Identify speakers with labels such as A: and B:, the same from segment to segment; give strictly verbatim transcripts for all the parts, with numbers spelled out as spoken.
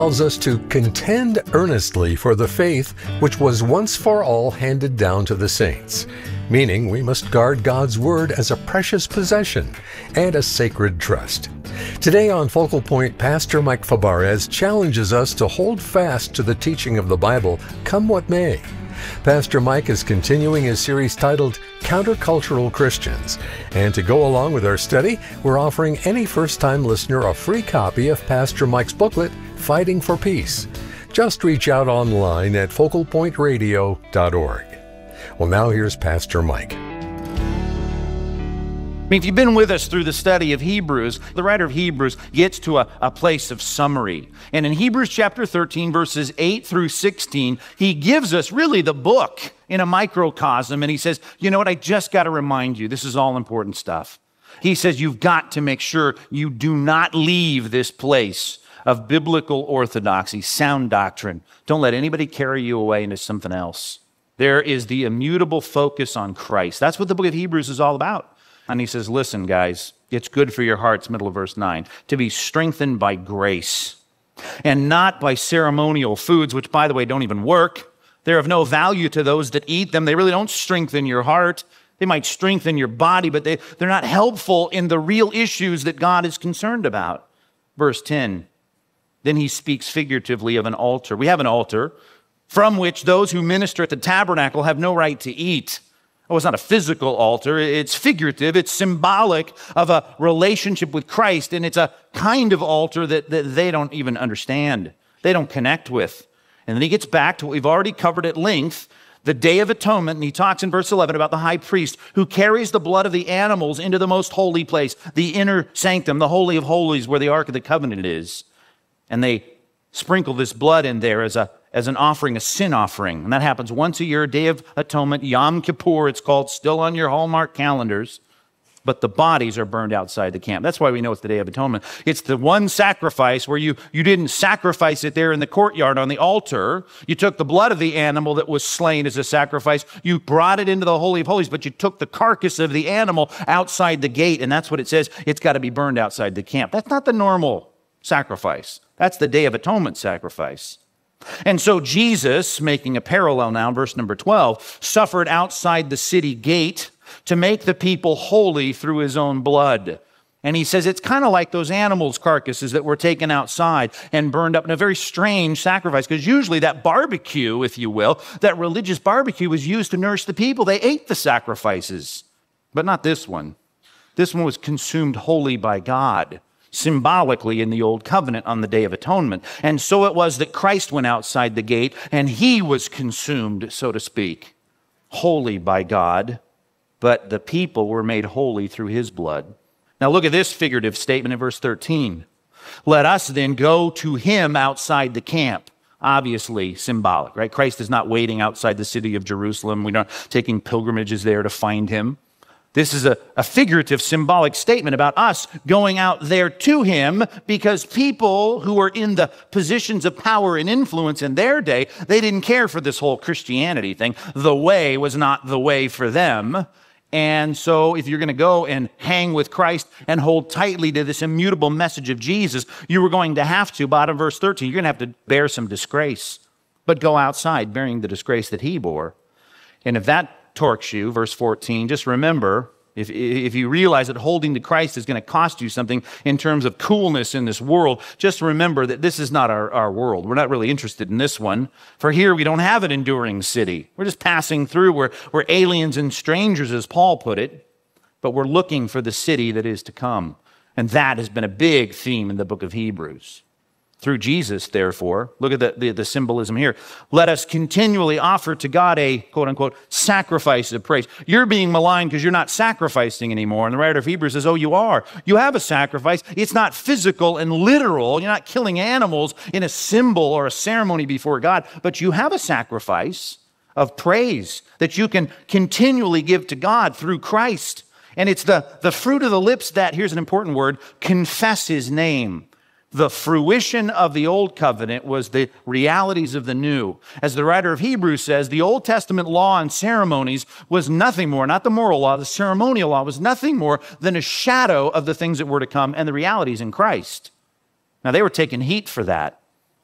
A: tells us to contend earnestly for the faith which was once for all handed down to the saints, meaning we must guard God's Word as a precious possession and a sacred trust. Today on Focal Point, Pastor Mike Fabarez challenges us to hold fast to the teaching of the Bible, come what may. Pastor Mike is continuing his series titled Countercultural Christians. And to go along with our study, we're offering any first-time listener a free copy of Pastor Mike's booklet, Fighting for Peace. Just reach out online at focal point radio dot org. Well, now here's Pastor Mike.
B: I mean, if you've been with us through the study of Hebrews, the writer of Hebrews gets to a, a place of summary. And in Hebrews chapter thirteen, verses eight through sixteen, he gives us really the book in a microcosm. And he says, you know what, I just got to remind you, this is all important stuff. He says, you've got to make sure you do not leave this place of biblical orthodoxy, sound doctrine. Don't let anybody carry you away into something else. There is the immutable focus on Christ. That's what the book of Hebrews is all about. And he says, listen, guys, it's good for your hearts, middle of verse nine, to be strengthened by grace and not by ceremonial foods, which, by the way, don't even work. They're of no value to those that eat them. They really don't strengthen your heart. They might strengthen your body, but they, they're not helpful in the real issues that God is concerned about. Verse ten, then he speaks figuratively of an altar. We have an altar from which those who minister at the tabernacle have no right to eat. Oh, it's not a physical altar. It's figurative. It's symbolic of a relationship with Christ, and it's a kind of altar that, that they don't even understand. They don't connect with. And then he gets back to what we've already covered at length, the Day of Atonement, and he talks in verse eleven about the high priest who carries the blood of the animals into the most holy place, the inner sanctum, the Holy of Holies, where the Ark of the Covenant is. And they sprinkle this blood in there as a as an offering, a sin offering. And that happens once a year, Day of Atonement, Yom Kippur, it's called, still on your Hallmark calendars. But the bodies are burned outside the camp. That's why we know it's the Day of Atonement. It's the one sacrifice where you, you didn't sacrifice it there in the courtyard on the altar. You took the blood of the animal that was slain as a sacrifice. You brought it into the Holy of Holies, but you took the carcass of the animal outside the gate. And that's what it says. It's got to be burned outside the camp. That's not the normal sacrifice. That's the Day of Atonement sacrifice. And so Jesus, making a parallel now, verse number twelve, suffered outside the city gate to make the people holy through his own blood. And he says it's kind of like those animals' carcasses that were taken outside and burned up in a very strange sacrifice, because usually that barbecue, if you will, that religious barbecue was used to nourish the people. They ate the sacrifices, but not this one. This one was consumed wholly by God, symbolically in the Old Covenant on the Day of Atonement. And so it was that Christ went outside the gate and he was consumed, so to speak, wholly by God, but the people were made holy through his blood. Now look at this figurative statement in verse thirteen. Let us then go to him outside the camp. Obviously symbolic, right? Christ is not waiting outside the city of Jerusalem. We're not taking pilgrimages there to find him. This is a, a figurative, symbolic statement about us going out there to him, because people who were in the positions of power and influence in their day, they didn't care for this whole Christianity thing. The way was not the way for them. And so if you're going to go and hang with Christ and hold tightly to this immutable message of Jesus, you were going to have to, bottom verse thirteen, you're going to have to bear some disgrace, but go outside bearing the disgrace that he bore. And if that torques you, verse fourteen, just remember, if, if you realize that holding to Christ is going to cost you something in terms of coolness in this world, just remember that this is not our, our world. We're not really interested in this one. For here we don't have an enduring city. We're just passing through. We're, we're aliens and strangers, as Paul put it, but we're looking for the city that is to come. And that has been a big theme in the book of Hebrews. Through Jesus, therefore, look at the, the, the symbolism here. Let us continually offer to God a, quote unquote, sacrifice of praise. You're being maligned because you're not sacrificing anymore. And the writer of Hebrews says, oh, you are. You have a sacrifice. It's not physical and literal. You're not killing animals in a symbol or a ceremony before God, but you have a sacrifice of praise that you can continually give to God through Christ. And it's the, the fruit of the lips that, here's an important word, confess his name. The fruition of the Old Covenant was the realities of the New. As the writer of Hebrews says, the Old Testament law and ceremonies was nothing more, not the moral law, the ceremonial law was nothing more than a shadow of the things that were to come and the realities in Christ. Now, they were taking heat for that.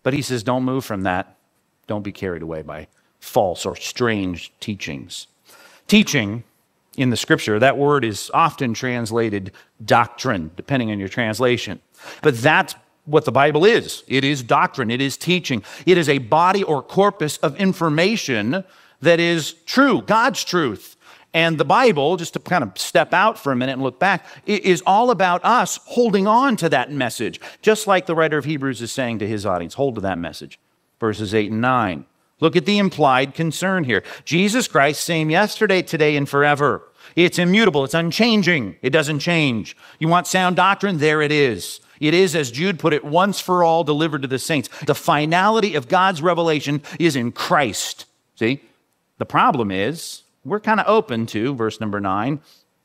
B: But he says, don't move from that. Don't be carried away by false or strange teachings. Teaching in the scripture, that word is often translated doctrine, depending on your translation. But that's what the Bible is. It is doctrine. It is teaching. It is a body or corpus of information that is true, God's truth. And the Bible, just to kind of step out for a minute and look back, is all about us holding on to that message, just like the writer of Hebrews is saying to his audience, hold to that message. Verses eight and nine. Look at the implied concern here. Jesus Christ, same yesterday, today, and forever. It's immutable. It's unchanging. It doesn't change. You want sound doctrine? There it is. It is, as Jude put it, once for all delivered to the saints. The finality of God's revelation is in Christ. See? The problem is, we're kind of open to, verse number nine,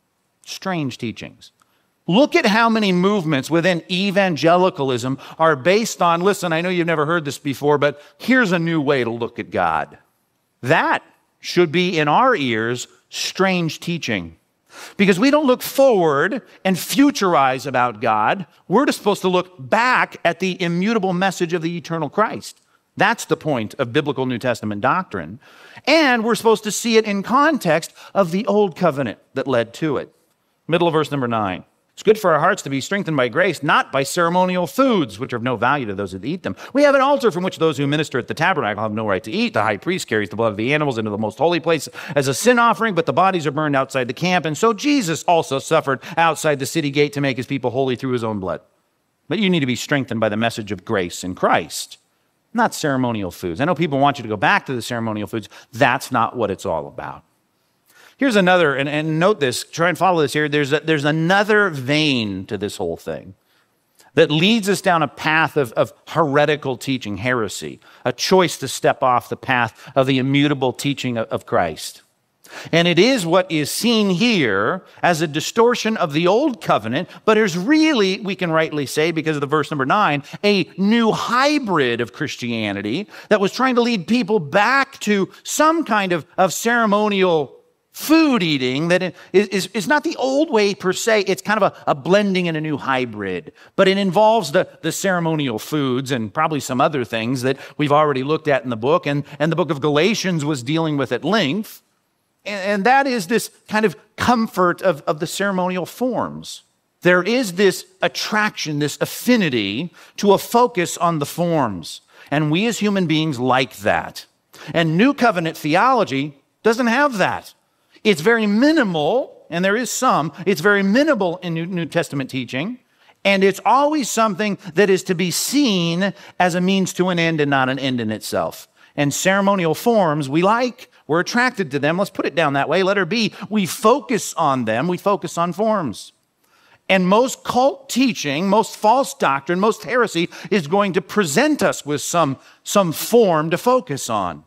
B: strange teachings. Look at how many movements within evangelicalism are based on, listen, I know you've never heard this before, but here's a new way to look at God. That should be in our ears strange teaching. Because we don't look forward and futurize about God. We're just supposed to look back at the immutable message of the eternal Christ. That's the point of biblical New Testament doctrine. And we're supposed to see it in context of the old covenant that led to it. Middle of verse number nine. It's good for our hearts to be strengthened by grace, not by ceremonial foods, which are of no value to those that eat them. We have an altar from which those who minister at the tabernacle have no right to eat. The high priest carries the blood of the animals into the most holy place as a sin offering, but the bodies are burned outside the camp. And so Jesus also suffered outside the city gate to make his people holy through his own blood. But you need to be strengthened by the message of grace in Christ, not ceremonial foods. I know people want you to go back to the ceremonial foods. That's not what it's all about. Here's another, and, and note this, try and follow this here. There's, a, there's another vein to this whole thing that leads us down a path of, of heretical teaching, heresy, a choice to step off the path of the immutable teaching of, of Christ. And it is what is seen here as a distortion of the old covenant, but is really, we can rightly say, because of the verse number nine, a new hybrid of Christianity that was trying to lead people back to some kind of, of ceremonial food eating that is, is, is not the old way per se. It's kind of a, a blending and a new hybrid, but it involves the, the ceremonial foods and probably some other things that we've already looked at in the book, and, and the book of Galatians was dealing with at length. And, and that is this kind of comfort of, of the ceremonial forms. There is this attraction, this affinity to a focus on the forms. And we as human beings like that. And New Covenant theology doesn't have that. It's very minimal, and there is some, it's very minimal in New, New Testament teaching, and it's always something that is to be seen as a means to an end and not an end in itself. And ceremonial forms we like, we're attracted to them. Let's put it down that way. Letter B, we focus on them, we focus on forms. And most cult teaching, most false doctrine, most heresy is going to present us with some, some form to focus on.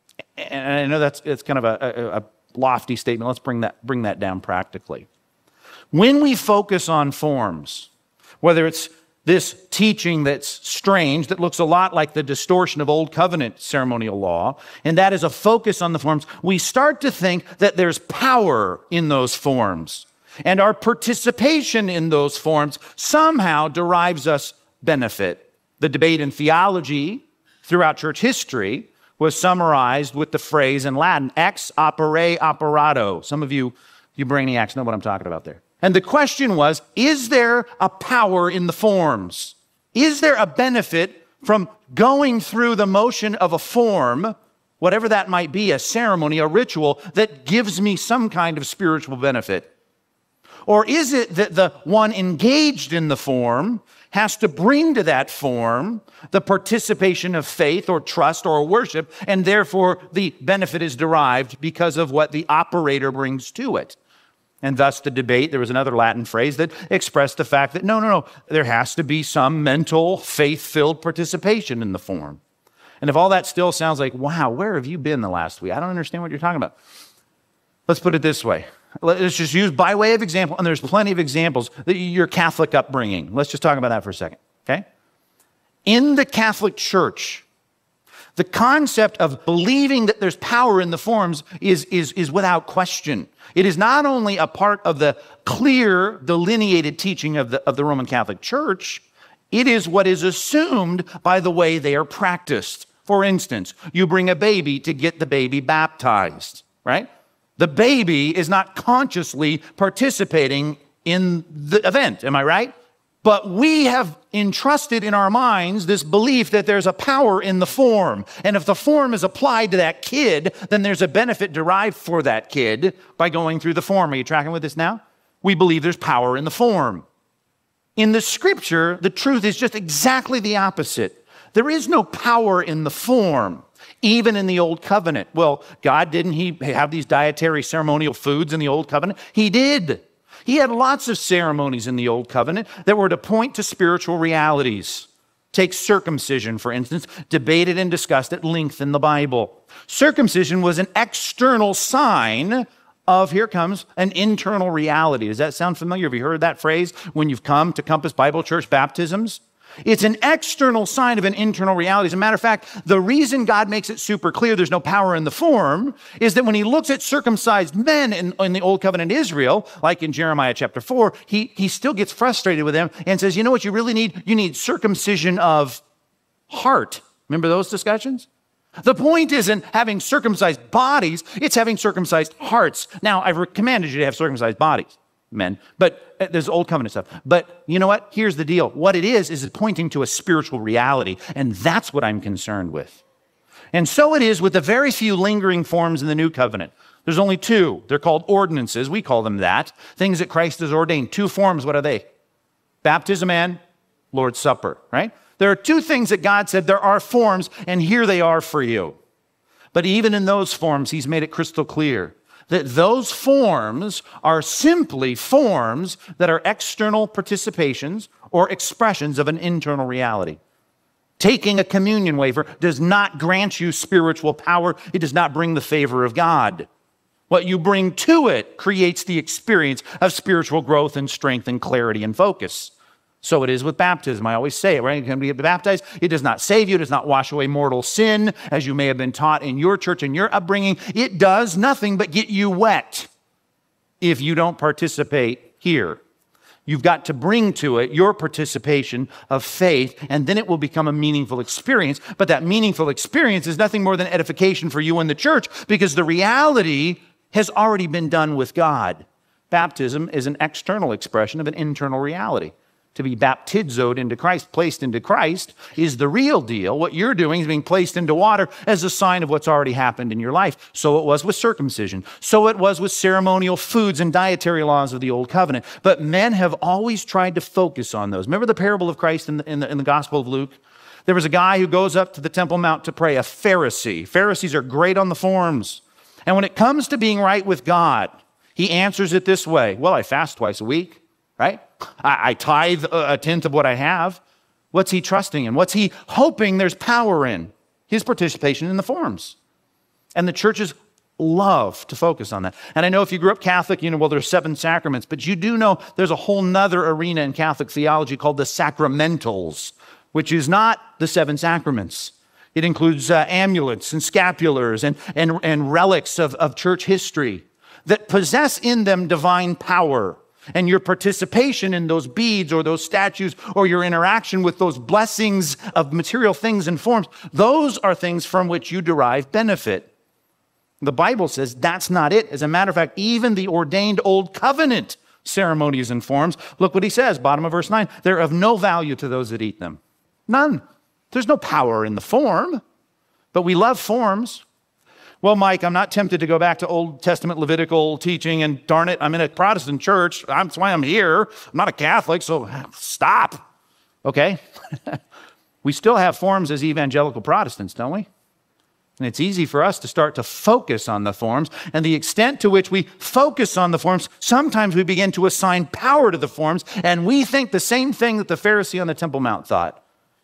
B: And I know that's it's kind of a, a, a lofty statement. Let's bring that, bring that down practically. When we focus on forms, whether it's this teaching that's strange, that looks a lot like the distortion of Old Covenant ceremonial law, and that is a focus on the forms, we start to think that there's power in those forms, and our participation in those forms somehow derives us benefit. The debate in theology throughout church history was summarized with the phrase in Latin, ex opere operato. Some of you, you brainiacs know what I'm talking about there. And the question was, is there a power in the forms? Is there a benefit from going through the motion of a form, whatever that might be, a ceremony, a ritual, that gives me some kind of spiritual benefit? Or is it that the one engaged in the form has to bring to that form the participation of faith or trust or worship, and therefore the benefit is derived because of what the operator brings to it? And thus the debate, there was another Latin phrase that expressed the fact that no, no, no, there has to be some mental, faith-filled participation in the form. And if all that still sounds like, wow, where have you been the last week? I don't understand what you're talking about. Let's put it this way. Let's just use by way of example, and there's plenty of examples, that your Catholic upbringing. Let's just talk about that for a second, okay? In the Catholic Church, the concept of believing that there's power in the forms is, is, is without question. It is not only a part of the clear, delineated teaching of the, of the Roman Catholic Church, It is what is assumed by the way they are practiced. For instance, you bring a baby to get the baby baptized, right? The baby is not consciously participating in the event, am I right? But we have entrusted in our minds this belief that there's a power in the form. And if the form is applied to that kid, then there's a benefit derived for that kid by going through the form. Are you tracking with this now? We believe there's power in the form. In the scripture, the truth is just exactly the opposite. There is no power in the form, even in the Old Covenant. Well, God, didn't he have these dietary ceremonial foods in the Old Covenant? He did. He had lots of ceremonies in the Old Covenant that were to point to spiritual realities. Take circumcision, for instance, debated and discussed at length in the Bible. Circumcision was an external sign of, here comes, an internal reality. Does that sound familiar? Have you heard that phrase when you've come to Compass Bible Church baptisms? It's an external sign of an internal reality. As a matter of fact, the reason God makes it super clear there's no power in the form is that when he looks at circumcised men in, in the Old Covenant Israel, like in Jeremiah chapter four, he, he still gets frustrated with them and says, you know what you really need? You need circumcision of heart. Remember those discussions? The point isn't having circumcised bodies, it's having circumcised hearts. Now, I've commanded you to have circumcised bodies, men, but uh, there's Old Covenant stuff. But you know what? Here's the deal. What it is, is it's pointing to a spiritual reality, and that's what I'm concerned with. And so it is with the very few lingering forms in the New Covenant. There's only two. They're called ordinances. We call them that. Things that Christ has ordained. Two forms, what are they? Baptism and Lord's Supper, right? There are two things that God said there are forms, and here they are for you. But even in those forms, he's made it crystal clear that those forms are simply forms that are external participations or expressions of an internal reality. Taking a communion wafer does not grant you spiritual power. It does not bring the favor of God. What you bring to it creates the experience of spiritual growth and strength and clarity and focus. So it is with baptism. I always say it, right? You come to get baptized. It does not save you. It does not wash away mortal sin, as you may have been taught in your church and your upbringing. It does nothing but get you wet if you don't participate here. You've got to bring to it your participation of faith, and then it will become a meaningful experience. But that meaningful experience is nothing more than edification for you in the church, because the reality has already been done with God. Baptism is an external expression of an internal reality. To be baptizoed into Christ, placed into Christ, is the real deal. What you're doing is being placed into water as a sign of what's already happened in your life. So it was with circumcision. So it was with ceremonial foods and dietary laws of the Old Covenant. But men have always tried to focus on those. Remember the parable of Christ in the, in the, in the Gospel of Luke? There was a guy who goes up to the Temple Mount to pray, a Pharisee. Pharisees are great on the forms. And when it comes to being right with God, he answers it this way. Well, I fast twice a week, right? I, I tithe a tenth of what I have. What's he trusting in? What's he hoping there's power in? His participation in the forms. And the churches love to focus on that. And I know if you grew up Catholic, you know, well, there's seven sacraments, but you do know there's a whole nother arena in Catholic theology called the sacramentals, which is not the seven sacraments. It includes uh, amulets and scapulars and, and, and relics of, of church history that possess in them divine power. And your participation in those beads or those statues or your interaction with those blessings of material things and forms, those are things from which you derive benefit. The Bible says that's not it. As a matter of fact, even the ordained Old Covenant ceremonies and forms, look what he says, bottom of verse nine, they're of no value to those that eat them. None. There's no power in the form, but we love forms. Well, Mike, I'm not tempted to go back to Old Testament Levitical teaching, and darn it, I'm in a Protestant church. That's why I'm here. I'm not a Catholic, so stop. Okay? We still have forms as evangelical Protestants, don't we? And it's easy for us to start to focus on the forms, and the extent to which we focus on the forms, sometimes we begin to assign power to the forms, and we think the same thing that the Pharisee on the Temple Mount thought.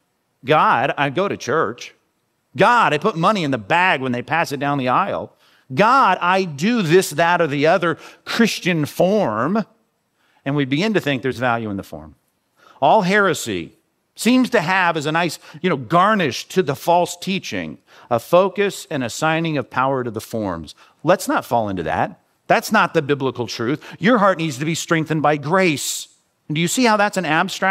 B: God, I go to church. God, I put money in the bag when they pass it down the aisle. God, I do this, that, or the other Christian form. And we begin to think there's value in the form. All heresy seems to have as a nice, you know, garnish to the false teaching, a focus and assigning of power to the forms. Let's not fall into that. That's not the biblical truth. Your heart needs to be strengthened by grace. And do you see how that's an abstract?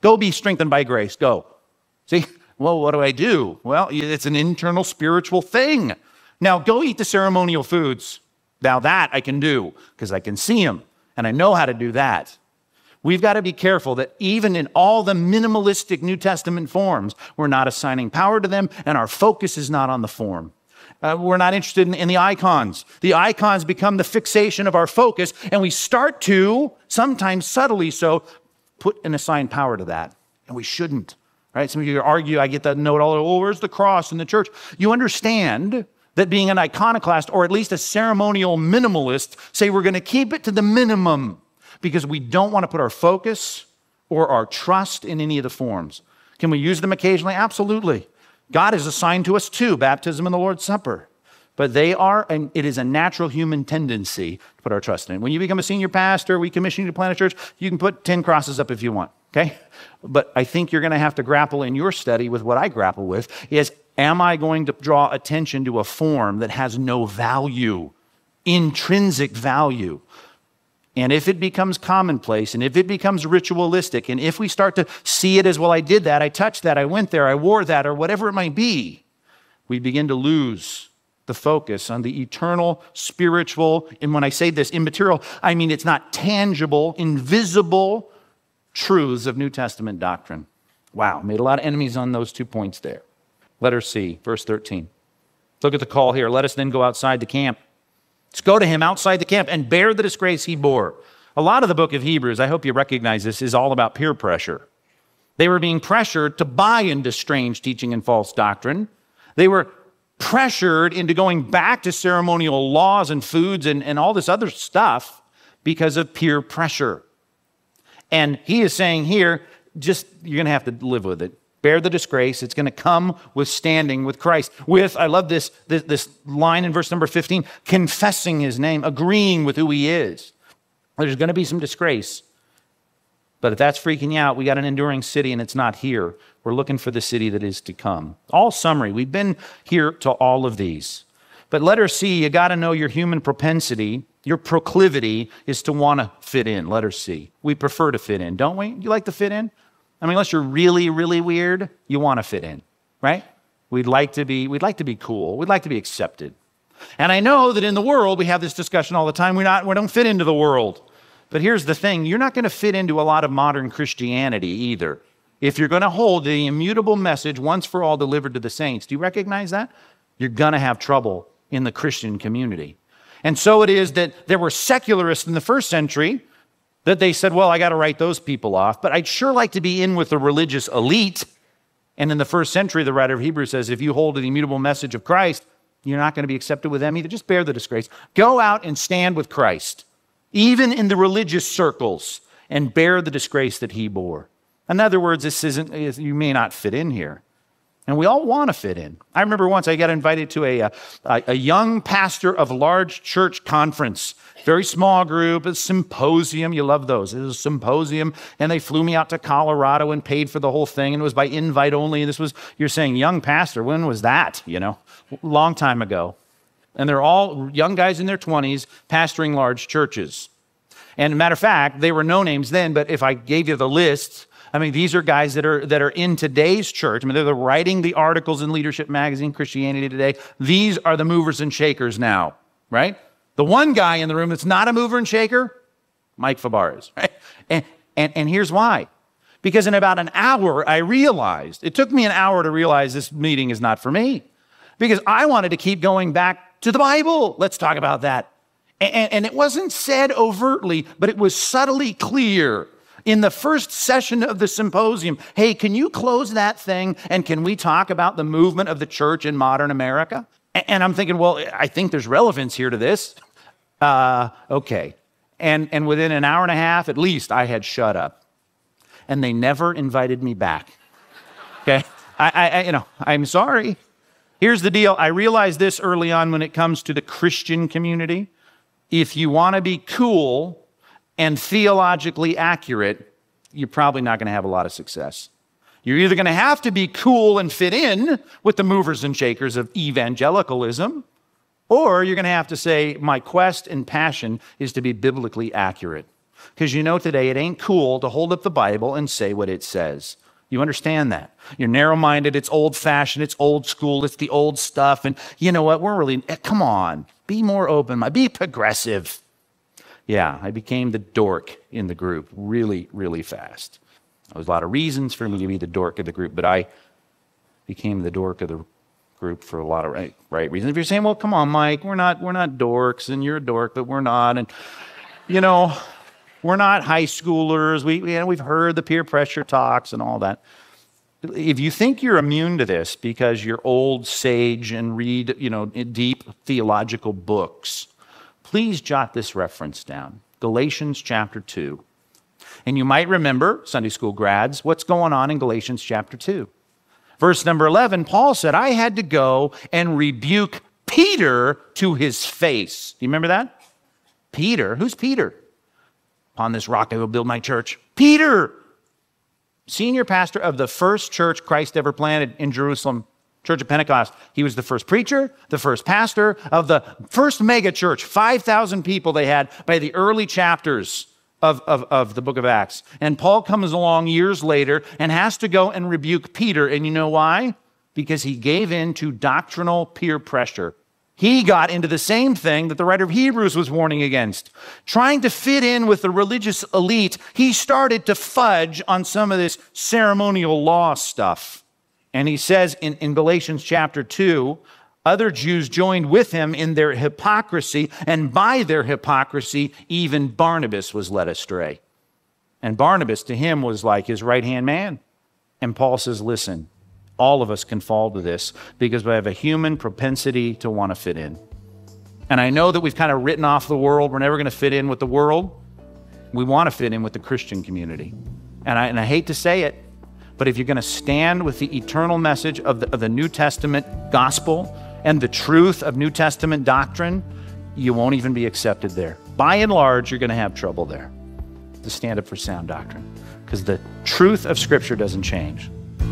B: Go be strengthened by grace. Go. See, well, what do I do? Well, it's an internal spiritual thing. Now, go eat the ceremonial foods. Now that I can do because I can see them and I know how to do that. We've got to be careful that even in all the minimalistic New Testament forms, we're not assigning power to them and our focus is not on the form. Uh, we're not interested in, in the icons. The icons become the fixation of our focus and we start to, sometimes subtly so, put and assign power to that. And we shouldn't, right? Some of you argue, I get that note all over, oh, where's the cross in the church? You understand that being an iconoclast or at least a ceremonial minimalist, say we're going to keep it to the minimum because we don't want to put our focus or our trust in any of the forms. Can we use them occasionally? Absolutely. God has assigned to us too, baptism and the Lord's Supper. But they are, and it is a natural human tendency to put our trust in. When you become a senior pastor, we commission you to plant a church, you can put ten crosses up if you want, okay? But I think you're going to have to grapple in your study with what I grapple with is, am I going to draw attention to a form that has no value, intrinsic value? And if it becomes commonplace, and if it becomes ritualistic, and if we start to see it as, well, I did that, I touched that, I went there, I wore that, or whatever it might be, we begin to lose the focus on the eternal, spiritual, and when I say this, immaterial, I mean it's not tangible, invisible truths of New Testament doctrine. Wow, made a lot of enemies on those two points there. Letter C, verse thirteen. Look at the call here. Let us then go outside the camp. Let's go to him outside the camp and bear the disgrace he bore. A lot of the book of Hebrews, I hope you recognize this, is all about peer pressure. They were being pressured to buy into strange teaching and false doctrine. They were pressured into going back to ceremonial laws and foods and, and all this other stuff because of peer pressure. And he is saying here, just, you're going to have to live with it. Bear the disgrace. It's going to come with standing with Christ. With, I love this, this, this line in verse number fifteen, confessing his name, agreeing with who he is. There's going to be some disgrace. But if that's freaking you out, we got an enduring city and it's not here. We're looking for the city that is to come. All summary. We've been here to all of these. But letter C, you got to know your human propensity, your proclivity is to want to fit in. Letter C. We prefer to fit in, don't we? You like to fit in? I mean, unless you're really, really weird, you want to fit in, right? We'd like to be, we'd like to be cool. We'd like to be accepted. And I know that in the world, we have this discussion all the time. We're not, we don't fit into the world. But here's the thing. You're not going to fit into a lot of modern Christianity either. If you're going to hold the immutable message once for all delivered to the saints, do you recognize that? You're going to have trouble in the Christian community. And so it is that there were secularists in the first century that they said, well, I got to write those people off, but I'd sure like to be in with the religious elite. And in the first century, the writer of Hebrews says, if you hold to the immutable message of Christ, you're not going to be accepted with them either. Just bear the disgrace. Go out and stand with Christ, even in the religious circles, and bear the disgrace that he bore. In other words, this isn't, you may not fit in here. And we all want to fit in. I remember once I got invited to a, a, a young pastor of large church conference, very small group, a symposium. You love those. It was a symposium, and they flew me out to Colorado and paid for the whole thing, and it was by invite only. And this was, you're saying, young pastor, when was that? You know, long time ago. And they're all young guys in their twenties pastoring large churches. And matter of fact, they were no names then, but if I gave you the list, I mean, these are guys that are that are in today's church. I mean, they're writing the articles in Leadership Magazine, Christianity Today. These are the movers and shakers now, right? The one guy in the room that's not a mover and shaker, Mike Fabarez, right? And, and, and here's why. Because in about an hour, I realized, it took me an hour to realize this meeting is not for me. Because I wanted to keep going back to the Bible. Let's talk about that. And, and it wasn't said overtly, but it was subtly clear. In the first session of the symposium, hey, can you close that thing and can we talk about the movement of the church in modern America? And I'm thinking, well, I think there's relevance here to this. Uh, okay. And, and within an hour and a half, at least, I had shut up. And they never invited me back. Okay? I, I, you know, I'm sorry. Here's the deal. I realized this early on when it comes to the Christian community. If you want to be cool and theologically accurate, you're probably not going to have a lot of success. You're either going to have to be cool and fit in with the movers and shakers of evangelicalism, or you're going to have to say, my quest and passion is to be biblically accurate. Because you know today it ain't cool to hold up the Bible and say what it says. You understand that? You're narrow-minded, it's old-fashioned, it's old school, it's the old stuff. And you know what? We're really, come on, be more open, be progressive. Yeah, I became the dork in the group really, really fast. There was a lot of reasons for me to be the dork of the group, but I became the dork of the group for a lot of right, right reasons. If you're saying, well, come on, Mike, we're not, we're not dorks, and you're a dork, but we're not. And, you know, we're not high schoolers. We, you know, we've heard the peer pressure talks and all that. If you think you're immune to this because you're old sage and read, you know, deep theological books, please jot this reference down. Galatians chapter two. And you might remember, Sunday school grads, what's going on in Galatians chapter two. Verse number eleven, Paul said, I had to go and rebuke Peter to his face. Do you remember that? Peter? Who's Peter? Upon this rock I will build my church. Peter, senior pastor of the first church Christ ever planted in Jerusalem, Church of Pentecost. He was the first preacher, the first pastor of the first mega church, five thousand people they had by the early chapters of, of, of the book of Acts. And Paul comes along years later and has to go and rebuke Peter. And you know why? Because he gave in to doctrinal peer pressure. He got into the same thing that the writer of Hebrews was warning against. Trying to fit in with the religious elite, he started to fudge on some of this ceremonial law stuff. And he says in, in Galatians chapter two, other Jews joined with him in their hypocrisy, and by their hypocrisy, even Barnabas was led astray. And Barnabas to him was like his right-hand man. And Paul says, listen, all of us can fall to this because we have a human propensity to want to fit in. And I know that we've kind of written off the world. We're never going to fit in with the world. We want to fit in with the Christian community. And I, and I hate to say it, but if you're going to stand with the eternal message of the, of the New Testament gospel and the truth of New Testament doctrine, you won't even be accepted there. By and large, you're going to have trouble there to stand up for sound doctrine because the truth of Scripture doesn't change.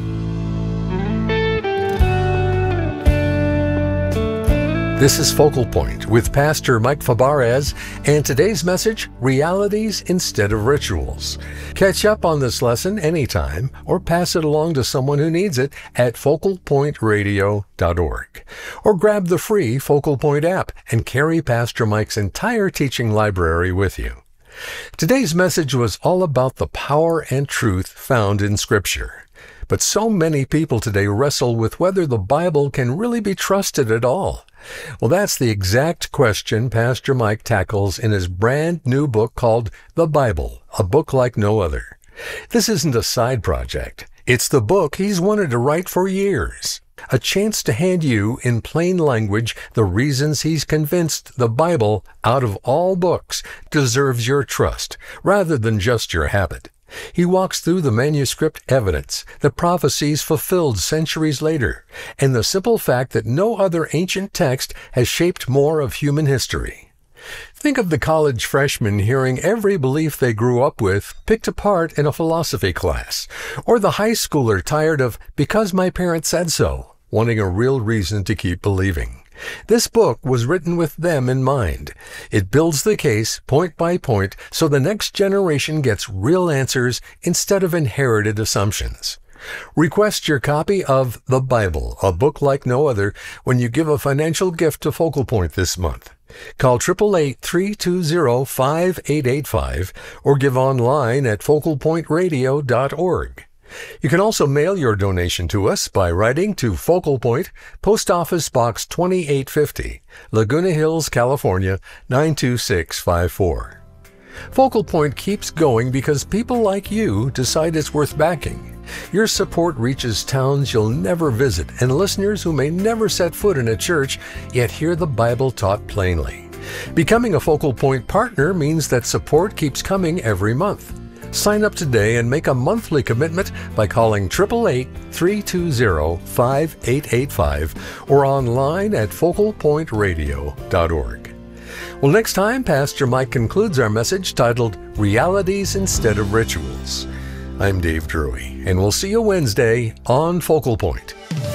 A: This is Focal Point with Pastor Mike Fabarez, and today's message, Realities Instead of Rituals. Catch up on this lesson anytime or pass it along to someone who needs it at focal point radio dot org. Or grab the free Focal Point app and carry Pastor Mike's entire teaching library with you. Today's message was all about the power and truth found in Scripture. But so many people today wrestle with whether the Bible can really be trusted at all. Well, that's the exact question Pastor Mike tackles in his brand new book called The Bible, a book like no other. This isn't a side project. It's the book he's wanted to write for years. A chance to hand you, in plain language, the reasons he's convinced the Bible, out of all books, deserves your trust, rather than just your habit. He walks through the manuscript evidence, the prophecies fulfilled centuries later, and the simple fact that no other ancient text has shaped more of human history. Think of the college freshman hearing every belief they grew up with picked apart in a philosophy class, or the high schooler tired of "because my parents said so," wanting a real reason to keep believing. This book was written with them in mind. It builds the case point by point so the next generation gets real answers instead of inherited assumptions. Request your copy of The Bible, a book like no other, when you give a financial gift to Focal Point this month. Call eight eight eight, three two zero, five eight eight five or give online at focal point radio dot org. You can also mail your donation to us by writing to Focal Point, Post Office Box twenty-eight fifty, Laguna Hills, California, nine two six five four. Focal Point keeps going because people like you decide it's worth backing. Your support reaches towns you'll never visit and listeners who may never set foot in a church, yet hear the Bible taught plainly. Becoming a Focal Point partner means that support keeps coming every month. Sign up today and make a monthly commitment by calling eight eight eight, three two zero, five eight eight five or online at focal point radio dot org. Well, next time, Pastor Mike concludes our message titled Realities Instead of Rituals. I'm Dave Drury, and we'll see you Wednesday on Focal Point.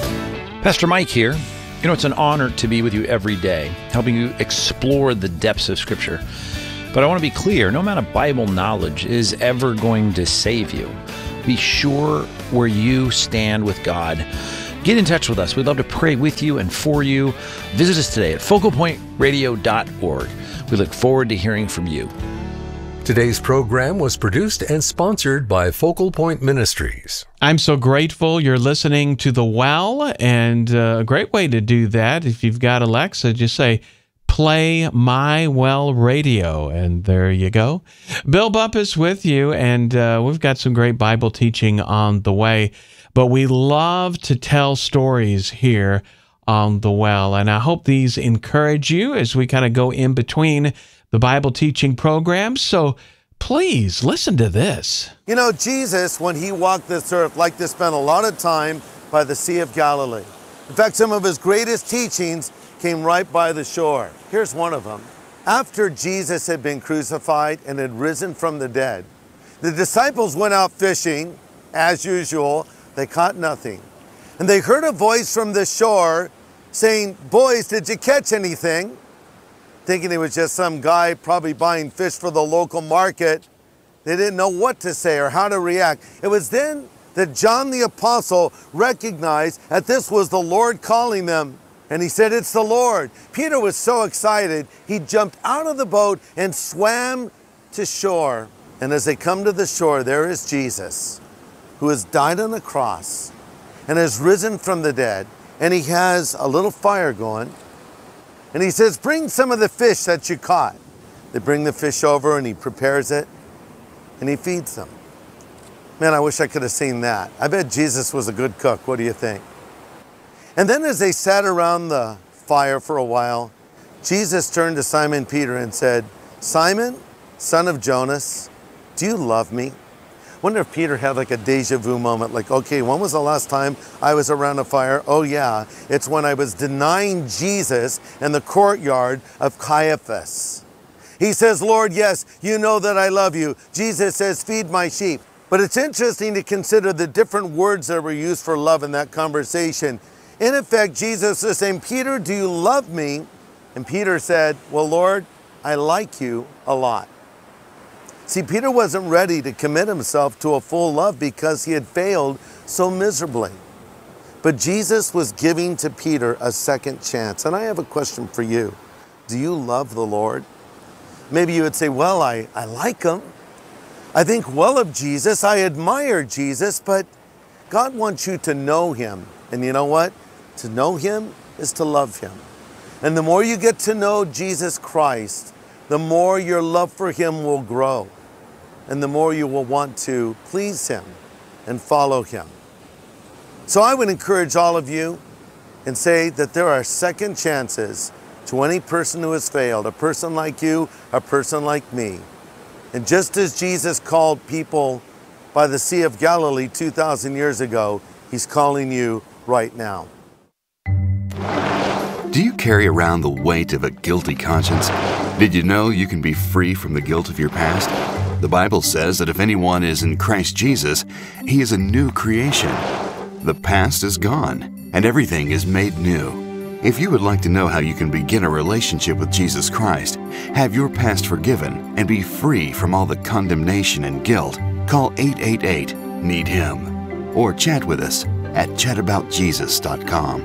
C: Pastor Mike here. You know, it's an honor to be with you every day, helping you explore the depths of Scripture. But I want to be clear, no amount of Bible knowledge is ever going to save you. Be sure where you stand with God. Get in touch with us. We'd love to pray with you and for you. Visit us today at focal point radio dot org. We look forward to hearing from you.
A: Today's program was produced and sponsored by Focal Point Ministries.
D: I'm so grateful you're listening to The Well, and uh, a great way to do that, if you've got Alexa, just say, play My Well Radio, and there you go. Bill Bumpus with you, and uh, we've got some great Bible teaching on the way, but we love to tell stories here on The Well, and I hope these encourage you as we kind of go in between the Bible teaching programs, so please listen to this.
E: You know, Jesus, when he walked this earth, liked to spend a lot of time by the Sea of Galilee. In fact, some of his greatest teachings came right by the shore. Here's one of them. After Jesus had been crucified and had risen from the dead, the disciples went out fishing, as usual. They caught nothing. And they heard a voice from the shore saying, "Boys, did you catch anything?" Thinking it was just some guy probably buying fish for the local market. They didn't know what to say or how to react. It was then that John the Apostle recognized that this was the Lord calling them. And he said, "It's the Lord." Peter was so excited, he jumped out of the boat and swam to shore. And as they come to the shore, there is Jesus, who has died on the cross and has risen from the dead. And he has a little fire going. And he says, "Bring some of the fish that you caught." They bring the fish over and he prepares it and he feeds them. Man, I wish I could have seen that. I bet Jesus was a good cook. What do you think? And then as they sat around the fire for a while, Jesus turned to Simon Peter and said, "Simon, son of Jonas, do you love me?" I wonder if Peter had like a deja vu moment, like, okay, when was the last time I was around a fire? Oh yeah, it's when I was denying Jesus in the courtyard of Caiaphas. He says, "Lord, yes, you know that I love you." Jesus says, "Feed my sheep." But it's interesting to consider the different words that were used for love in that conversation. In effect, Jesus is saying, "Peter, do you love me?" And Peter said, "Well, Lord, I like you a lot." See, Peter wasn't ready to commit himself to a full love because he had failed so miserably. But Jesus was giving to Peter a second chance. And I have a question for you. Do you love the Lord? Maybe you would say, "Well, I, I like him. I think well of Jesus. I admire Jesus." But God wants you to know him. And you know what? To know him is to love him. And the more you get to know Jesus Christ, the more your love for him will grow. And the more you will want to please him and follow him. So I would encourage all of you and say that there are second chances to any person who has failed, a person like you, a person like me. And just as Jesus called people by the Sea of Galilee two thousand years ago, he's calling you right now.
F: Do you carry around the weight of a guilty conscience? Did you know you can be free from the guilt of your past? The Bible says that if anyone is in Christ Jesus, he is a new creation. The past is gone, and everything is made new. If you would like to know how you can begin a relationship with Jesus Christ, have your past forgiven, and be free from all the condemnation and guilt, call eight eight eight, need him, or chat with us at chat about jesus dot com.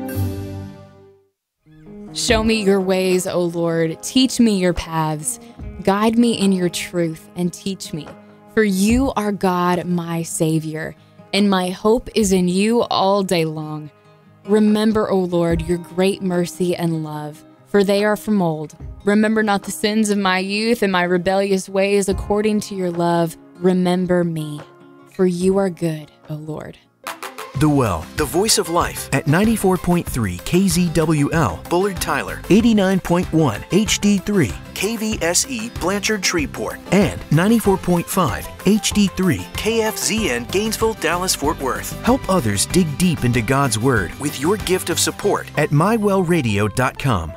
G: Show me your ways, O Lord. Teach me your paths. Guide me in your truth and teach me. For you are God, my Savior, and my hope is in you all day long. Remember, O Lord, your great mercy and love, for they are from old. Remember not the sins of my youth and my rebellious ways. According to your love, remember me. For you are good, O Lord.
H: The Well, the voice of life at ninety-four point three K Z W L, Bullard Tyler, eighty-nine point one H D three, K V S E, Blanchard Shreveport, and ninety-four point five H D three, K F Z N, Gainesville, Dallas, Fort Worth. Help others dig deep into God's Word with your gift of support at my well radio dot com.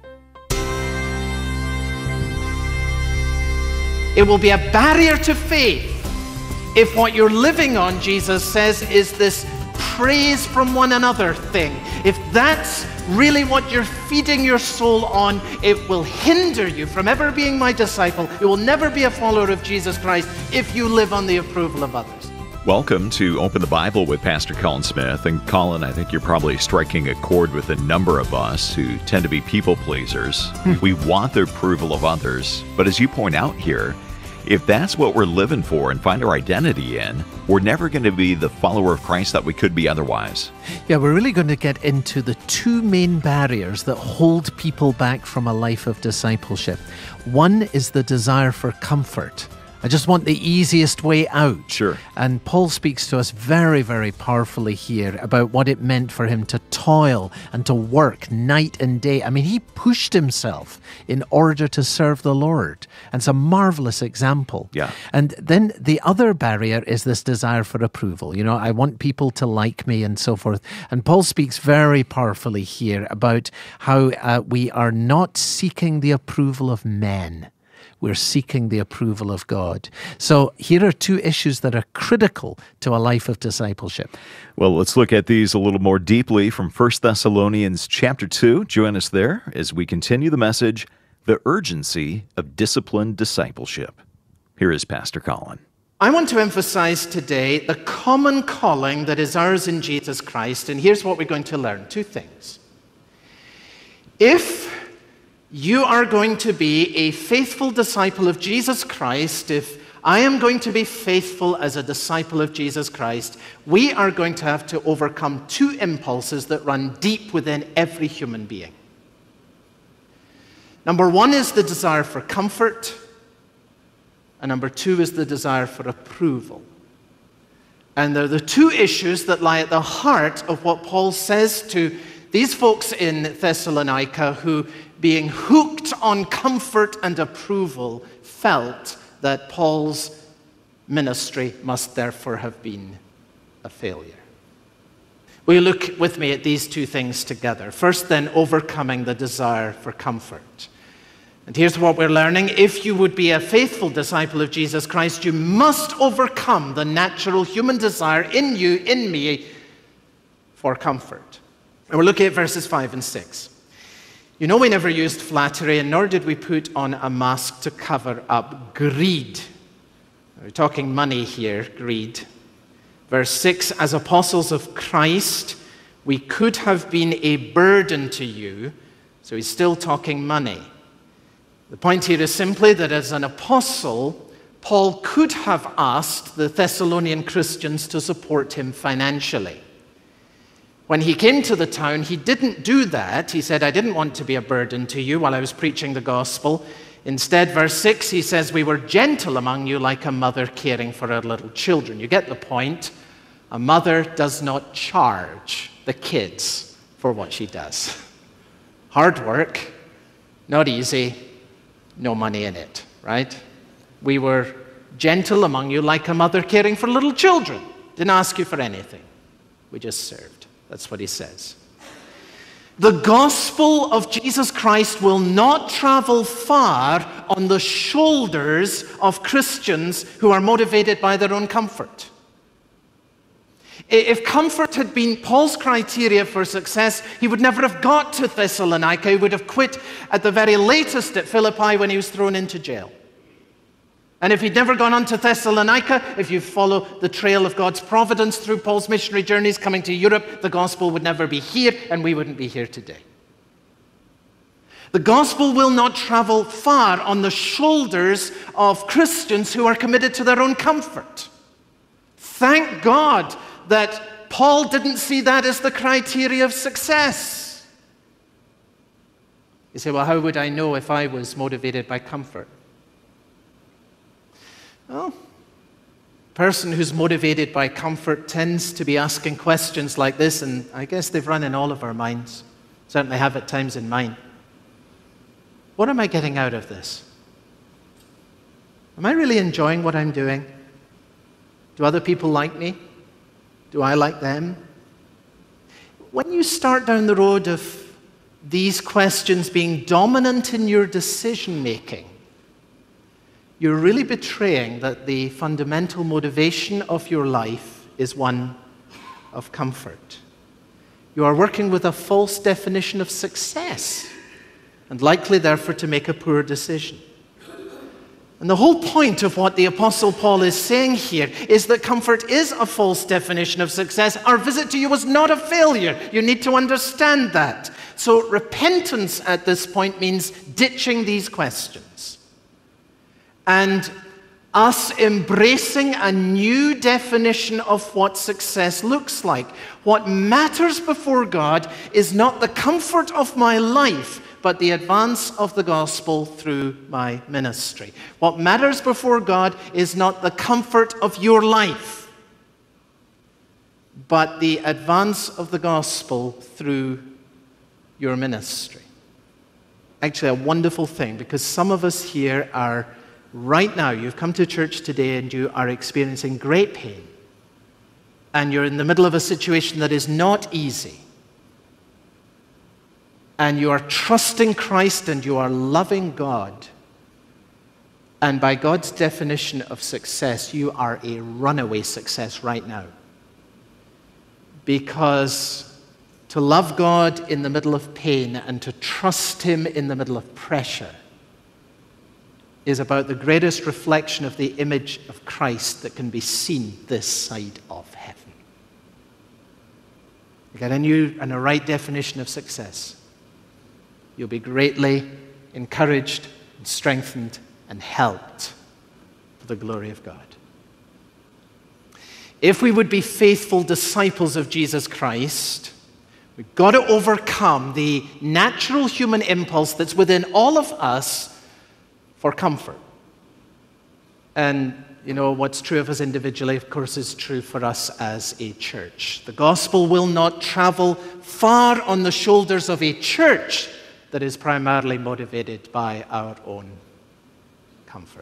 I: It will be a barrier to faith if what you're living on, Jesus says, is this praise from one another thing, if that's really what you're feeding your soul on, it will hinder you from ever being my disciple. You will never be a follower of Jesus Christ if you live on the approval of others.
J: Welcome to Open the Bible with Pastor Colin Smith. And Colin, I think you're probably striking a chord with a number of us who tend to be people pleasers. We want the approval of others. But as you point out here, if that's what we're living for and find our identity in, we're never going to be the follower of Christ that we could be otherwise.
K: Yeah, we're really going to get into the two main barriers that hold people back from a life of discipleship. One is the desire for comfort. I just want the easiest way out.
J: Sure.
K: And Paul speaks to us very, very powerfully here about what it meant for him to toil and to work night and day. I mean, he pushed himself in order to serve the Lord. And it's a marvelous example.
J: Yeah.
K: And then the other barrier is this desire for approval. You know, I want people to like me and so forth. And Paul speaks very powerfully here about how uh, we are not seeking the approval of men. We're seeking the approval of God. So here are two issues that are critical to a life of discipleship.
J: Well, let's look at these a little more deeply from First Thessalonians chapter two. Join us there as we continue the message, The Urgency of Disciplined Discipleship. Here is Pastor Colin.
I: I want to emphasize today the common calling that is ours in Jesus Christ. And here's what we're going to learn. Two things. If you are going to be a faithful disciple of Jesus Christ, if I am going to be faithful as a disciple of Jesus Christ, we are going to have to overcome two impulses that run deep within every human being. Number one is the desire for comfort, and number two is the desire for approval. And they're the two issues that lie at the heart of what Paul says to these folks in Thessalonica who, being hooked on comfort and approval, felt that Paul's ministry must therefore have been a failure. Will you look with me at these two things together? First, then, overcoming the desire for comfort. And here's what we're learning. If you would be a faithful disciple of Jesus Christ, you must overcome the natural human desire in you, in me, for comfort. And we're looking at verses five and six. You know, we never used flattery, and nor did we put on a mask to cover up greed. We're talking money here, greed. Verse six, as apostles of Christ, we could have been a burden to you. So he's still talking money. The point here is simply that as an apostle, Paul could have asked the Thessalonian Christians to support him financially. When he came to the town, he didn't do that. He said, I didn't want to be a burden to you while I was preaching the gospel. Instead, verse six, he says, we were gentle among you like a mother caring for her little children. You get the point. A mother does not charge the kids for what she does. Hard work, not easy, no money in it, right? We were gentle among you like a mother caring for little children. Didn't ask you for anything. We just served. That's what he says. The gospel of Jesus Christ will not travel far on the shoulders of Christians who are motivated by their own comfort. If comfort had been Paul's criteria for success, he would never have got to Thessalonica. He would have quit at the very latest at Philippi when he was thrown into jail. And if he'd never gone on to Thessalonica, if you follow the trail of God's providence through Paul's missionary journeys coming to Europe, the gospel would never be here, and we wouldn't be here today. The gospel will not travel far on the shoulders of Christians who are committed to their own comfort. Thank God that Paul didn't see that as the criteria of success. You say, well, how would I know if I was motivated by comfort? Well, a person who's motivated by comfort tends to be asking questions like this, and I guess they've run in all of our minds. Certainly have at times in mine. What am I getting out of this? Am I really enjoying what I'm doing? Do other people like me? Do I like them? When you start down the road of these questions being dominant in your decision-making, you're really betraying that the fundamental motivation of your life is one of comfort. You are working with a false definition of success and likely, therefore, to make a poor decision. And the whole point of what the Apostle Paul is saying here is that comfort is a false definition of success. Our visit to you was not a failure. You need to understand that. So repentance at this point means ditching these questions and us embracing a new definition of what success looks like. What matters before God is not the comfort of my life, but the advance of the gospel through my ministry. What matters before God is not the comfort of your life, but the advance of the gospel through your ministry. Actually, a wonderful thing, because some of us here are, right now, you've come to church today and you are experiencing great pain, and you're in the middle of a situation that is not easy. And you are trusting Christ and you are loving God. And by God's definition of success, you are a runaway success right now. Because to love God in the middle of pain and to trust Him in the middle of pressure is about the greatest reflection of the image of Christ that can be seen this side of heaven. You get a new and a right definition of success. You'll be greatly encouraged and strengthened and helped for the glory of God. If we would be faithful disciples of Jesus Christ, we've got to overcome the natural human impulse that's within all of us for comfort. And, you know, what's true of us individually, of course, is true for us as a church. The gospel will not travel far on the shoulders of a church that is primarily motivated by our own comfort.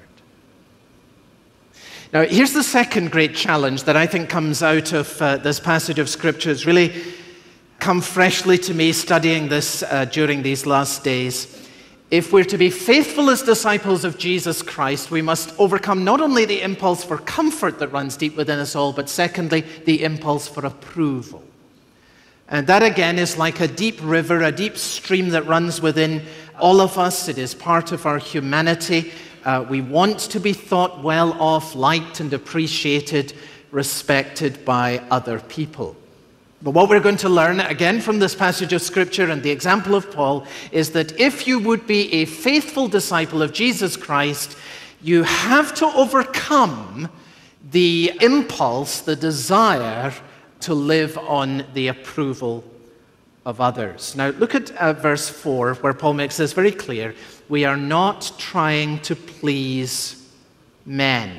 I: Now, here's the second great challenge that I think comes out of uh, this passage of Scripture. It's really come freshly to me studying this uh, during these last days. If we're to be faithful as disciples of Jesus Christ, we must overcome not only the impulse for comfort that runs deep within us all, but secondly, the impulse for approval. And that again is like a deep river, a deep stream that runs within all of us. It is part of our humanity. Uh, we want to be thought well of, liked and appreciated, respected by other people. But what we're going to learn again from this passage of Scripture and the example of Paul is that if you would be a faithful disciple of Jesus Christ, you have to overcome the impulse, the desire to live on the approval of others. Now, look at uh, verse four, where Paul makes this very clear. We are not trying to please men.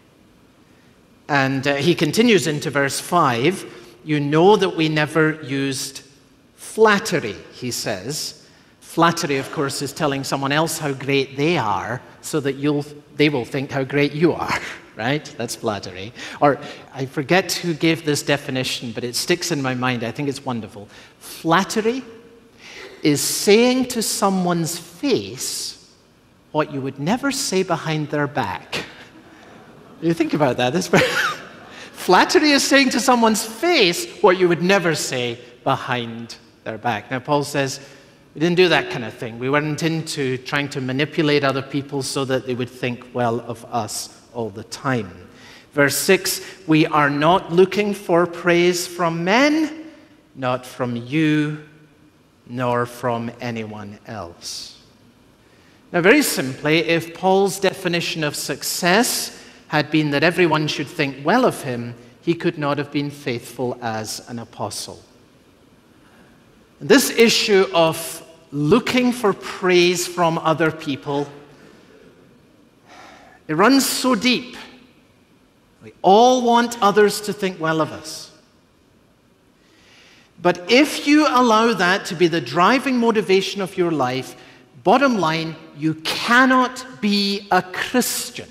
I: And uh, he continues into verse five. You know that we never used flattery, he says. Flattery, of course, is telling someone else how great they are so that you'll, they will think how great you are. Right? That's flattery. Or I forget who gave this definition, but it sticks in my mind. I think it's wonderful. Flattery is saying to someone's face what you would never say behind their back. You think about that. That's very Flattery is saying to someone's face what you would never say behind their back. Now, Paul says, we didn't do that kind of thing. We weren't into trying to manipulate other people so that they would think well of us all the time. Verse six, we are not looking for praise from men, not from you, nor from anyone else. Now, very simply, if Paul's definition of success had been that everyone should think well of him, he could not have been faithful as an apostle. This issue of looking for praise from other people, it runs so deep. We all want others to think well of us. But if you allow that to be the driving motivation of your life, bottom line, you cannot be a Christian.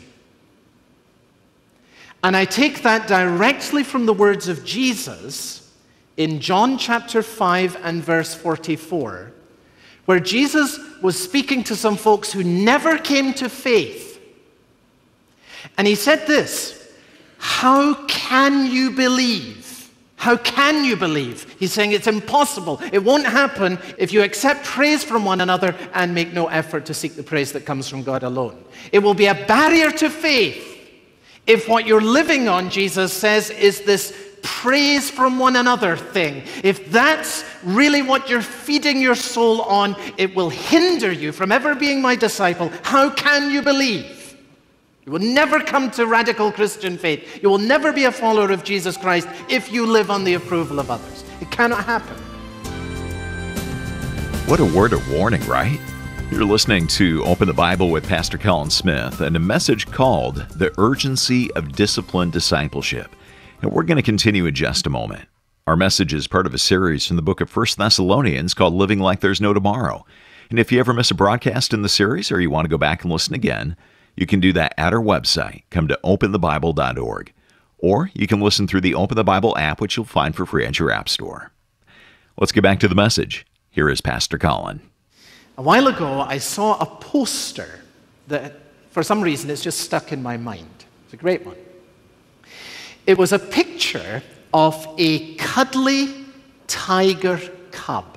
I: And I take that directly from the words of Jesus in John chapter five and verse forty-four, where Jesus was speaking to some folks who never came to faith. And he said this, how can you believe? How can you believe? He's saying it's impossible. It won't happen if you accept praise from one another and make no effort to seek the praise that comes from God alone. It will be a barrier to faith if what you're living on, Jesus says, is this praise from one another thing. If that's really what you're feeding your soul on, it will hinder you from ever being my disciple. How can you believe? You will never come to radical Christian faith. You will never be a follower of Jesus Christ if you live on the approval of others. It cannot happen.
J: What a word of warning, right? You're listening to Open the Bible with Pastor Colin Smith and a message called The Urgency of Disciplined Discipleship. And we're going to continue in just a moment. Our message is part of a series from the book of First Thessalonians called Living Like There's No Tomorrow. And if you ever miss a broadcast in the series or you want to go back and listen again, you can do that at our website. Come to open the bible dot org. Or you can listen through the Open the Bible app, which you'll find for free at your app store. Let's get back to the message. Here is Pastor Colin.
I: A while ago, I saw a poster that, for some reason, it's just stuck in my mind. It's a great one. It was a picture of a cuddly tiger cub.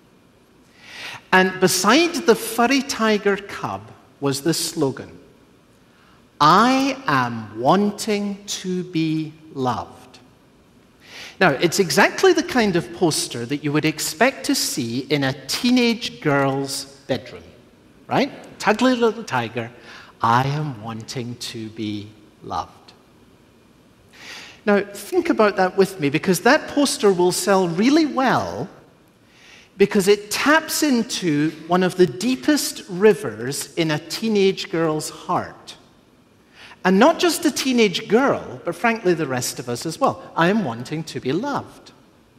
I: And beside the furry tiger cub was this slogan, I am wanting to be loved. Now, it's exactly the kind of poster that you would expect to see in a teenage girl's bedroom, right? Cuddly little tiger, I am wanting to be loved. Now, think about that with me, because that poster will sell really well because it taps into one of the deepest rivers in a teenage girl's heart. And not just the teenage girl, but frankly the rest of us as well. I am wanting to be loved.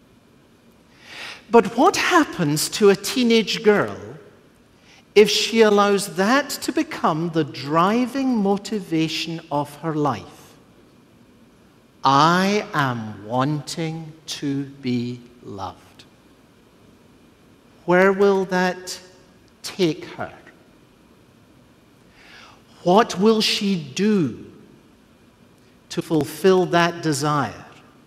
I: But what happens to a teenage girl if she allows that to become the driving motivation of her life? I am wanting to be loved. Where will that take her? What will she do to fulfill that desire?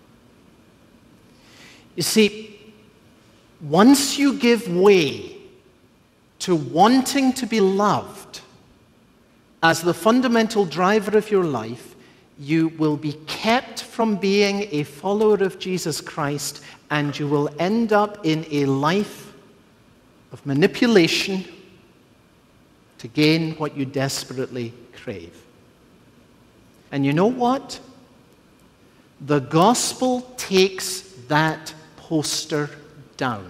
I: You see, once you give way to wanting to be loved as the fundamental driver of your life, you will be kept from being a follower of Jesus Christ, and you will end up in a life of manipulation to gain what you desperately crave. And you know what? The gospel takes that poster down.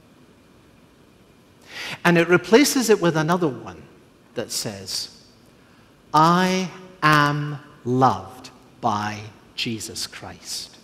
I: And it replaces it with another one that says, I am loved by Jesus Christ.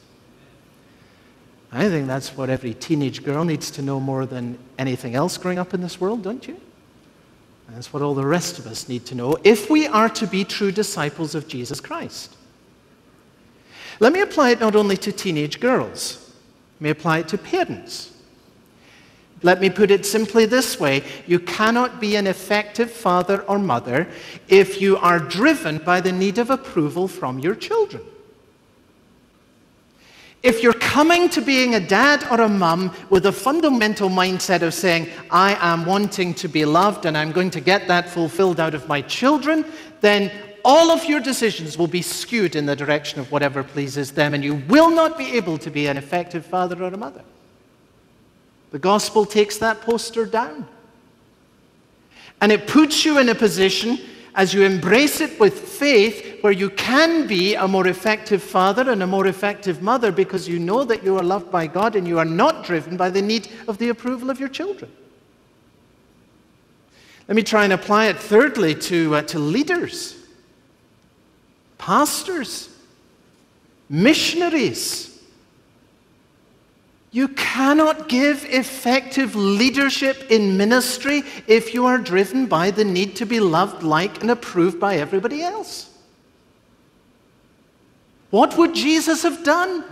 I: I think that's what every teenage girl needs to know more than anything else growing up in this world, don't you? That's what all the rest of us need to know if we are to be true disciples of Jesus Christ. Let me apply it not only to teenage girls. Let me apply it to parents. Let me put it simply this way. You cannot be an effective father or mother if you are driven by the need of approval from your children. If you're coming to being a dad or a mum with a fundamental mindset of saying, I am wanting to be loved and I'm going to get that fulfilled out of my children, then all of your decisions will be skewed in the direction of whatever pleases them, and you will not be able to be an effective father or a mother. The gospel takes that poster down. And it puts you in a position, as you embrace it with faith, where you can be a more effective father and a more effective mother because you know that you are loved by God and you are not driven by the need of the approval of your children. Let me try and apply it thirdly to, uh, to leaders, pastors, missionaries. You cannot give effective leadership in ministry if you are driven by the need to be loved, liked, and approved by everybody else. What would Jesus have done?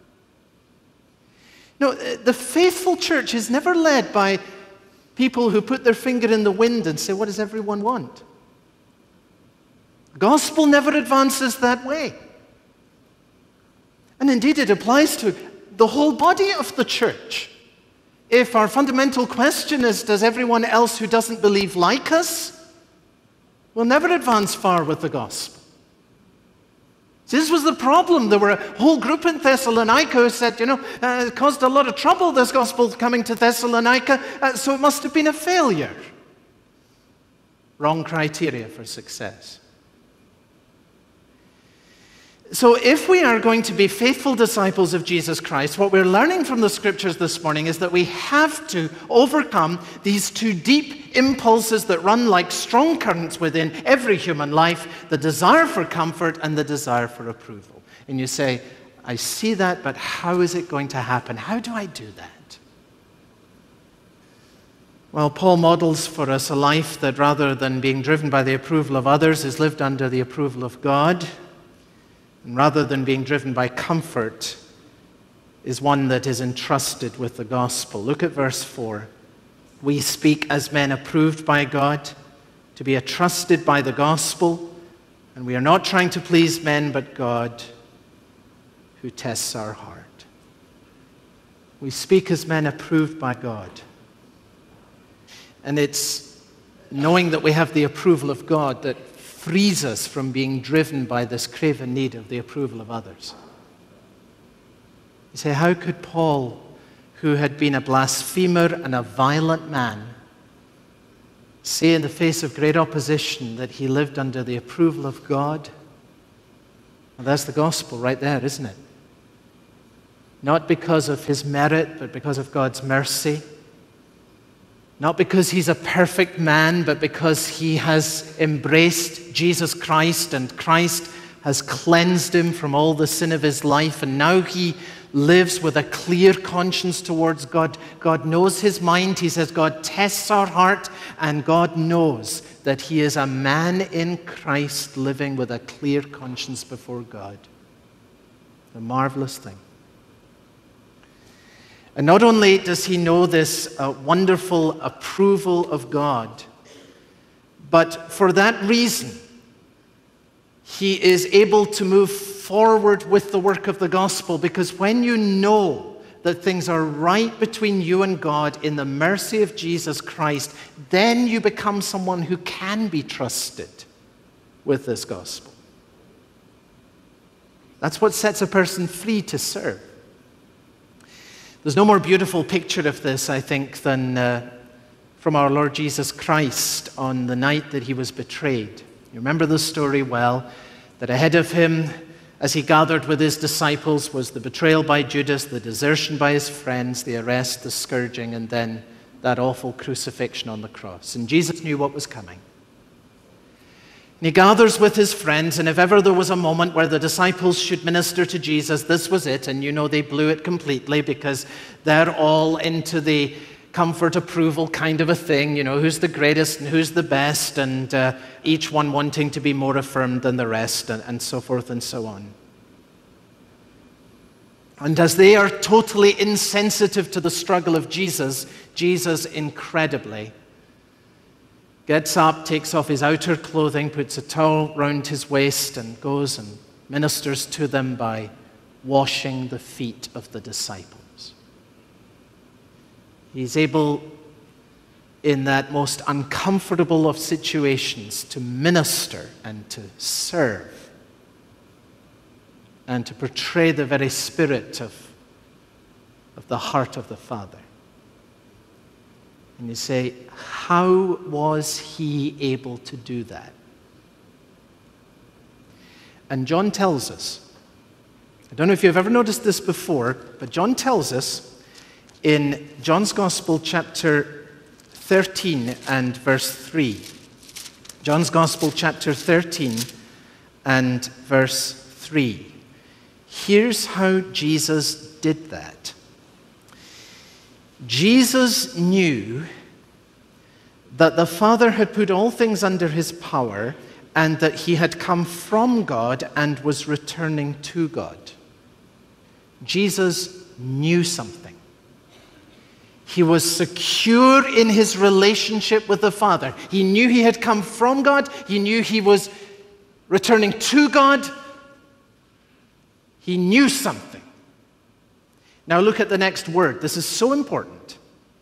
I: No, the faithful church is never led by people who put their finger in the wind and say, what does everyone want? The gospel never advances that way. And indeed, it applies to the whole body of the church. If our fundamental question is, does everyone else who doesn't believe like us? We'll never advance far with the gospel. This was the problem. There were a whole group in Thessalonica who said, you know, uh, it caused a lot of trouble, this gospel coming to Thessalonica, uh, so it must have been a failure. Wrong criteria for success. So if we are going to be faithful disciples of Jesus Christ, what we're learning from the scriptures this morning is that we have to overcome these two deep impulses that run like strong currents within every human life, the desire for comfort and the desire for approval. And you say, I see that, but how is it going to happen? How do I do that? Well, Paul models for us a life that rather than being driven by the approval of others is lived under the approval of God. And rather than being driven by comfort, is one that is entrusted with the gospel. Look at verse four. We speak as men approved by God, to be entrusted by the gospel, and we are not trying to please men, but God, who tests our heart. We speak as men approved by God. And it's knowing that we have the approval of God that frees us from being driven by this craven need of the approval of others. You say, how could Paul, who had been a blasphemer and a violent man, say in the face of great opposition that he lived under the approval of God? Well, that's the gospel right there, isn't it? Not because of his merit, but because of God's mercy. Not because he's a perfect man, but because he has embraced Jesus Christ and Christ has cleansed him from all the sin of his life, and now he lives with a clear conscience towards God. God knows his mind. He says God tests our heart, and God knows that he is a man in Christ living with a clear conscience before God. A marvelous thing. And not only does he know this uh, wonderful approval of God, but for that reason, he is able to move forward with the work of the gospel, because when you know that things are right between you and God in the mercy of Jesus Christ, then you become someone who can be trusted with this gospel. That's what sets a person free to serve. There's no more beautiful picture of this, I think, than uh, from our Lord Jesus Christ on the night that he was betrayed. You remember the story well, that ahead of him, as he gathered with his disciples, was the betrayal by Judas, the desertion by his friends, the arrest, the scourging, and then that awful crucifixion on the cross. And Jesus knew what was coming. And he gathers with his friends, and if ever there was a moment where the disciples should minister to Jesus, this was it. And you know they blew it completely, because they're all into the comfort, approval kind of a thing. You know, who's the greatest and who's the best, and uh, each one wanting to be more affirmed than the rest, and, and so forth and so on. And as they are totally insensitive to the struggle of Jesus, Jesus incredibly gets up, takes off his outer clothing, puts a towel round his waist, and goes and ministers to them by washing the feet of the disciples. He's able, in that most uncomfortable of situations, to minister and to serve and to portray the very spirit of, of the heart of the Father. And you say, how was he able to do that? And John tells us, I don't know if you've ever noticed this before, but John tells us in John's Gospel, chapter thirteen and verse three. John's Gospel, chapter thirteen and verse three. Here's how Jesus did that. Jesus knew that the Father had put all things under his power, and that he had come from God and was returning to God. Jesus knew something. He was secure in his relationship with the Father. He knew he had come from God. He knew he was returning to God. He knew something. Now look at the next word. This is so important.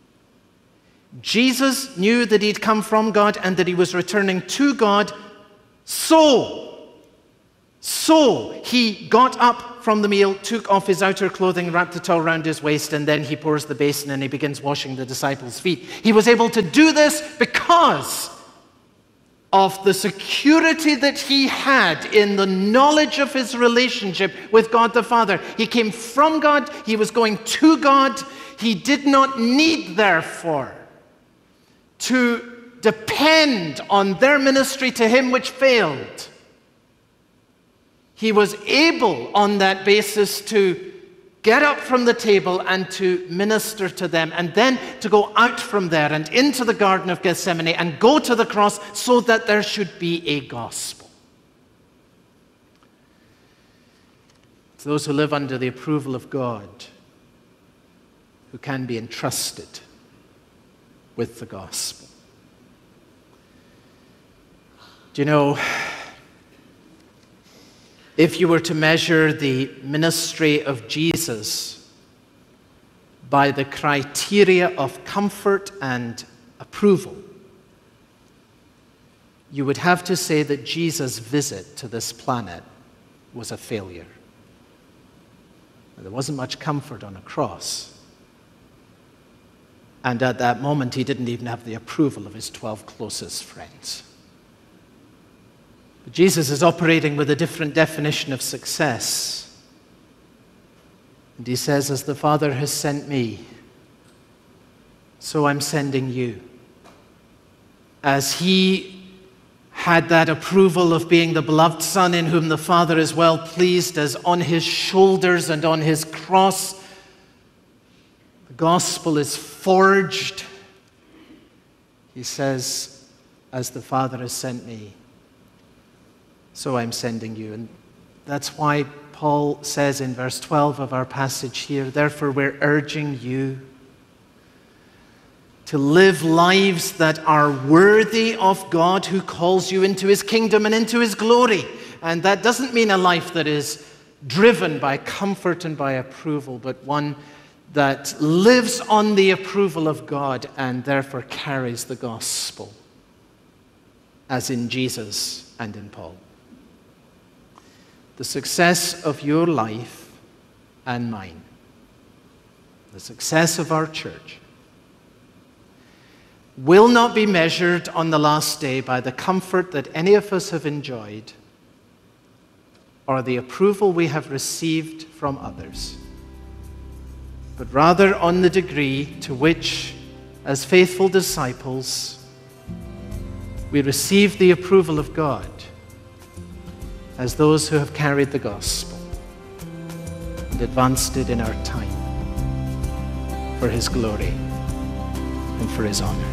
I: Jesus knew that he'd come from God and that he was returning to God. So, so he got up from the meal, took off his outer clothing, wrapped the towel around his waist, and then he pours the basin and he begins washing the disciples' feet. He was able to do this because of the security that he had in the knowledge of his relationship with God the Father. He came from God, he was going to God. He did not need, therefore, to depend on their ministry to him which failed. He was able on that basis to get up from the table and to minister to them, and then to go out from there and into the Garden of Gethsemane and go to the cross so that there should be a gospel. It's those who live under the approval of God who can be entrusted with the gospel. Do you know, if you were to measure the ministry of Jesus by the criteria of comfort and approval, you would have to say that Jesus' visit to this planet was a failure. There wasn't much comfort on a cross. And at that moment, he didn't even have the approval of his twelve closest friends. But Jesus is operating with a different definition of success. And he says, as the Father has sent me, so I'm sending you. As he had that approval of being the beloved Son in whom the Father is well pleased, as on his shoulders and on his cross, the gospel is forged. He says, as the Father has sent me, so I'm sending you. And that's why Paul says in verse twelve of our passage here, therefore we're urging you to live lives that are worthy of God who calls you into his kingdom and into his glory. And that doesn't mean a life that is driven by comfort and by approval, but one that lives on the approval of God and therefore carries the gospel, as in Jesus and in Paul. The success of your life and mine, the success of our church, will not be measured on the last day by the comfort that any of us have enjoyed or the approval we have received from others, but rather on the degree to which, as faithful disciples, we receive the approval of God as those who have carried the gospel and advanced it in our time for his glory and for his honor.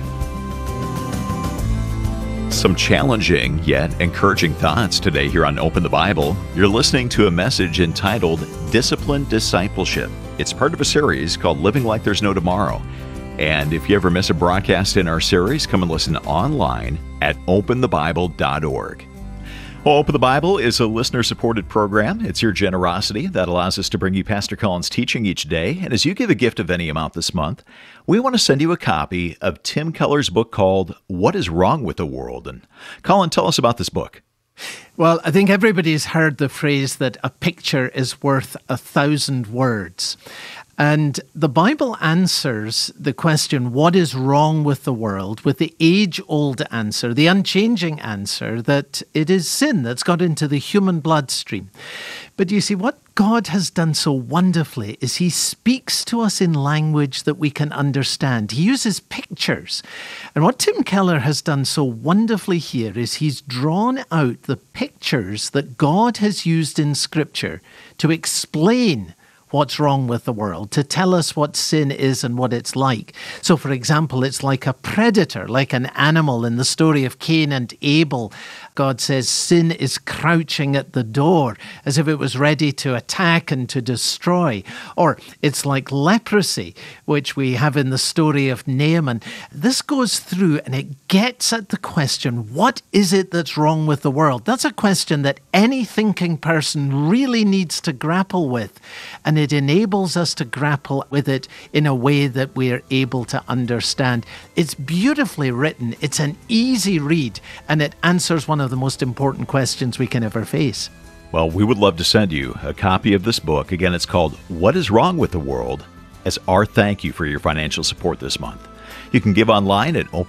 J: Some challenging yet encouraging thoughts today here on Open the Bible. You're listening to a message entitled Disciplined Discipleship. It's part of a series called Living Like There's No Tomorrow. And if you ever miss a broadcast in our series, come and listen online at open the bible dot org. Well, Open the Bible is a listener-supported program. It's your generosity that allows us to bring you Pastor Colin's teaching each day. And as you give a gift of any amount this month, we want to send you a copy of Tim Keller's book called What is Wrong with the World? And Colin, tell us about this book.
K: Well, I think everybody's heard the phrase that a picture is worth a thousand words. And the Bible answers the question, what is wrong with the world, with the age-old answer, the unchanging answer that it is sin that's got into the human bloodstream. But you see, what God has done so wonderfully is he speaks to us in language that we can understand. He uses pictures. And what Tim Keller has done so wonderfully here is he's drawn out the pictures that God has used in Scripture to explain what's wrong with the world, to tell us what sin is and what it's like. So, for example, it's like a predator, like an animal in the story of Cain and Abel. God says sin is crouching at the door, as if it was ready to attack and to destroy. Or it's like leprosy, which we have in the story of Naaman. This goes through and it gets at the question, what is it that's wrong with the world? That's a question that any thinking person really needs to grapple with. And it enables us to grapple with it in a way that we are able to understand. It's beautifully written. It's an easy read, and it answers one of the most important questions we can ever face.
J: Well, we would love to send you a copy of this book. Again, it's called What is Wrong with the World, as our thank you for your financial support this month. You can give online at open